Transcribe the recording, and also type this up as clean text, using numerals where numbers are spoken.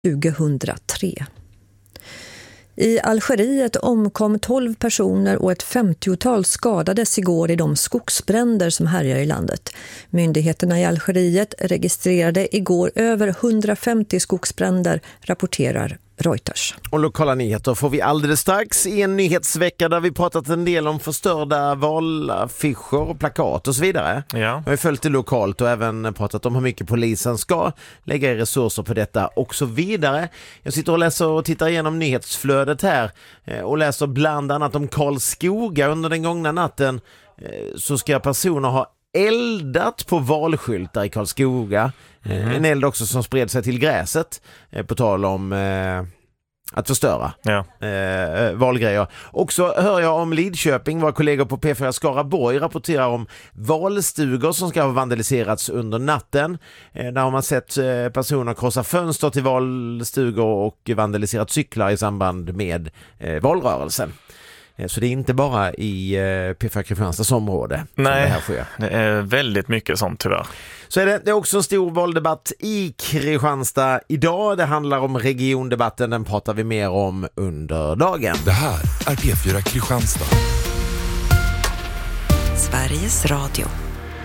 2003. I Algeriet omkom 12 personer och ett 50-tal skadades igår i de skogsbränder som härjar i landet. Myndigheterna i Algeriet registrerade igår över 150 skogsbränder, rapporterar Reuters. Och lokala nyheter får vi alldeles strax i en nyhetsvecka där vi pratat en del om förstörda valaffischer och plakat och så vidare. Ja. Jag har följt det lokalt och även pratat om hur mycket polisen ska lägga i resurser på detta och så vidare. Jag sitter och läser och tittar igenom nyhetsflödet här och läser bland annat om Karlskoga. Under den gångna natten så ska personer ha eldat på valskyltar i Karlskoga. En eld också som spred sig till gräset på tal om att förstöra valgrejer. Och så hör jag om Lidköping. Våra kollegor på P4 Skaraborg rapporterar om valstugor som ska ha vandaliserats under natten. Där har man sett personer krossa fönster till valstugor och vandaliserat cyklar i samband med valrörelsen. Så det är inte bara i P4 Kristianstads område. Nej, det här sker. Det är väldigt mycket sånt tyvärr. Så är det är också en stor valdebatt i Kristianstad idag. Det handlar om regiondebatten, den pratar vi mer om under dagen. Det här är P4 Kristianstad. Sveriges Radio.